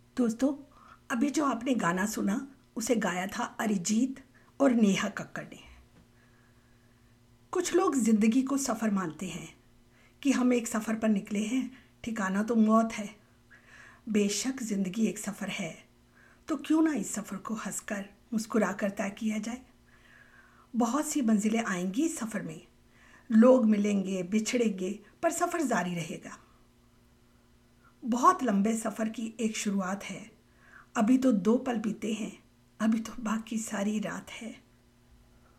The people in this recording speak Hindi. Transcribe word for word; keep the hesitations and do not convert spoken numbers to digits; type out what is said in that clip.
दोस्तों, अभी जो आपने गाना सुना उसे गाया था अरिजीत और नेहा कक्कड़ ने। कुछ लोग जिंदगी को सफ़र मानते हैं कि हम एक सफ़र पर निकले हैं, ठिकाना तो मौत है। बेशक जिंदगी एक सफ़र है, तो क्यों ना इस सफ़र को हंसकर मुस्कुरा कर तय किया जाए। बहुत सी मंजिलें आएंगी इस सफ़र में, लोग मिलेंगे बिछड़ेंगे, पर सफ़र जारी रहेगा। बहुत लंबे सफ़र की एक शुरुआत है। अभी तो दो पल बीते हैं, अभी तो बाकी सारी रात है।